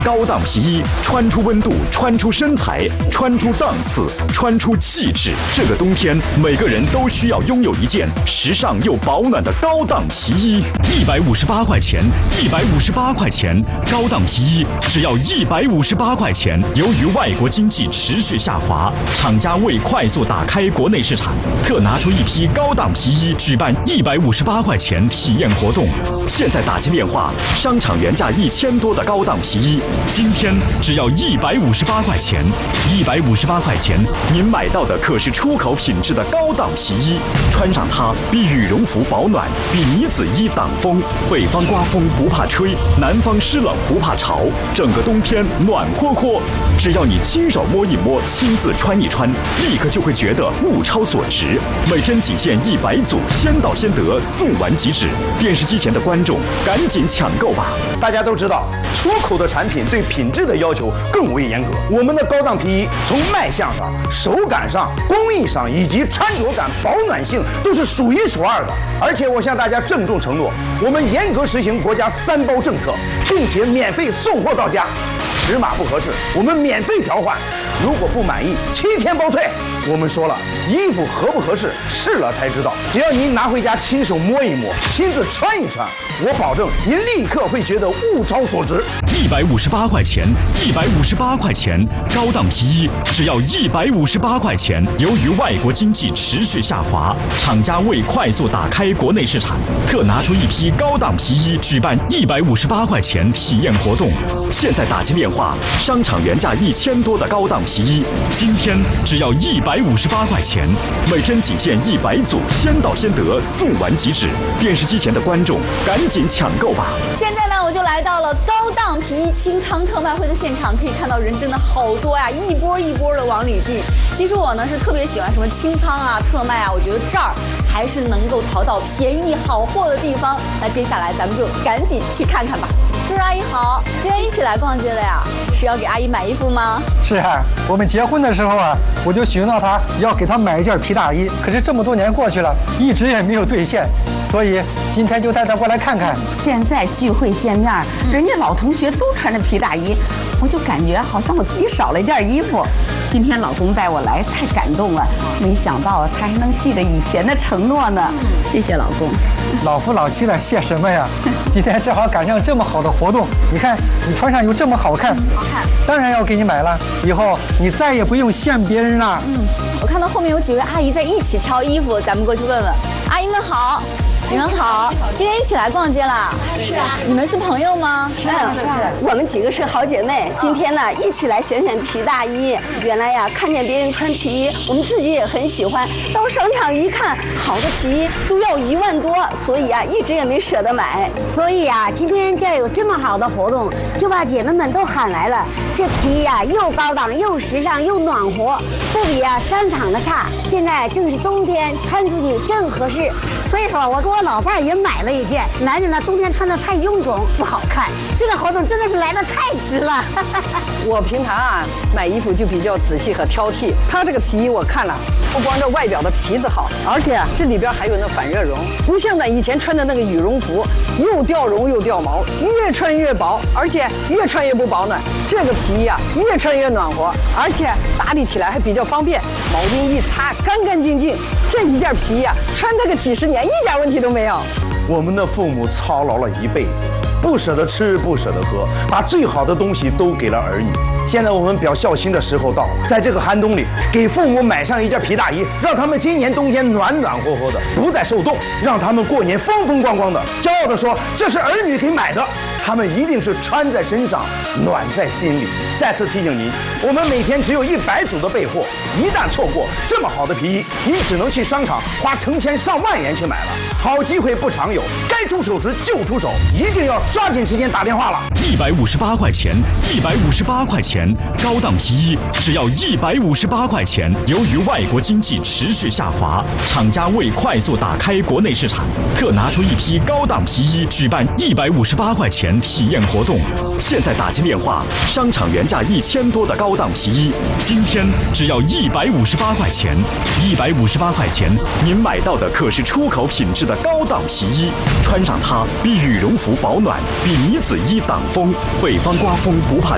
高档皮衣，穿出温度，穿出身材，穿出档次，穿出气质。这个冬天，每个人都需要拥有一件时尚又保暖的高档皮衣。158块钱，158块钱，高档皮衣只要158块钱。由于外国经济持续下滑，厂家为快速打开国内市场，特拿出一批高档皮衣，举办158块钱体验活动。现在打进电话，商场原价1000多的高档皮衣。今天只要158块钱，158块钱，您买到的可是出口品质的高档皮衣，穿上它比羽绒服保暖，比呢子衣挡风。北方刮风不怕吹，南方湿冷不怕潮，整个冬天暖和和。只要你亲手摸一摸，亲自穿一穿，立刻就会觉得物超所值。每天仅限100组，先到先得，送完即止。电视机前的观众，赶紧抢购吧！ 大家都知道，出口的产品对品质的要求更为严格。我们的高档皮衣从卖相上、手感上、工艺上以及穿着感、保暖性都是数一数二的。而且我向大家郑重承诺，我们严格实行国家3包政策，并且免费送货到家。尺码不合适，我们免费调换；如果不满意，7天包退。我们说了，衣服合不合适，试了才知道。只要您拿回家亲手摸一摸，亲自穿一穿，我保证您立刻会觉得物超所值。 158块钱，158块钱，高档皮衣只要158块钱。由于外国经济持续下滑，厂家为快速打开国内市场，特拿出一批高档皮衣，举办158块钱体验活动。现在打进电话，商场原价1000多的高档皮衣，今天只要158块钱，每天仅限100组，先到先得，送完即止。电视机前的观众，赶紧抢购吧！ 现在呢，我就来到了高档皮衣清仓特卖会的现场，可以看到人真的好多呀，一波一波的往里进。其实我呢是特别喜欢什么清仓啊、特卖啊，我觉得这儿才是能够淘到便宜好货的地方。那接下来咱们就赶紧去看看吧。叔叔阿姨好，今天一起来逛街的呀，是要给阿姨买衣服吗？ 是啊，我们结婚的时候啊，我就许诺她要给她买一件皮大衣，可是这么多年过去了，一直也没有兑现，所以今天就带她过来看看。 现在聚会见面，人家老同学都穿着皮大衣，我就感觉好像我自己少了一件衣服。今天老公带我来，太感动了，没想到他还能记得以前的承诺呢。谢谢老公。 老夫老妻了，谢什么呀？今天正好赶上这么好的活动，你看你穿上又这么好看， 好看， 当然要给你买了。以后你再也不用羡别人了。 我看到后面有几位阿姨在一起挑衣服，咱们过去问问。阿姨们好。你们好，今天一起来逛街啦？ 是啊， 你们是朋友吗？ 我们几个是好姐妹，今天呢一起来选选皮大衣。原来呀，看见别人穿皮衣，我们自己也很喜欢。到商场一看，好的皮衣都要1万多，所以啊，一直也没舍得买。 所以啊，今天这儿有这么好的活动，就把姐妹们都喊来了。这皮衣啊，又高档又时尚又暖和，不比啊商场的差。现在正是冬天，穿出去正合适。所以说，我给我老伴儿也买了一件。男人呢，冬天穿的太臃肿不好看，这个活动真的是来的太值了。 我平常啊买衣服就比较仔细和挑剔，它这个皮衣我看了，不光这外表的皮子好，而且这里边还有那反热绒，不像咱以前穿的那个羽绒服，又掉绒又掉毛，越穿越薄，而且越穿越不保暖。这个皮衣啊，越穿越暖和，而且打理起来还比较方便，铆钉一擦干干净净。这一件皮衣啊，穿它个几10年，一点问题都没有。 我们的父母操劳了一辈子，不舍得吃，不舍得喝，把最好的东西都给了儿女。现在我们表孝心的时候到了，在这个寒冬里，给父母买上一件皮大衣，让他们今年冬天暖暖和和的，不再受冻，让他们过年风风光光的，骄傲地说这是儿女给买的，他们一定是穿在身上，暖在心里。再次提醒您，我们每天只有100组的备货，一旦错过这么好的皮衣，您只能去商场花成千上万元去买了。好机会不常有，该出手时就出手，一定要抓紧时间打电话了。 158块钱，158块钱，高档皮衣只要158块钱。由于外国经济持续下滑，厂家为快速打开国内市场，特拿出一批高档皮衣，举办158块钱体验活动。现在打进电话，商场原价1000多的高档皮衣，今天只要158块钱，158块钱，您买到的可是出口品质的高档皮衣，穿上它比羽绒服保暖，比呢子衣挡风。北方刮风不怕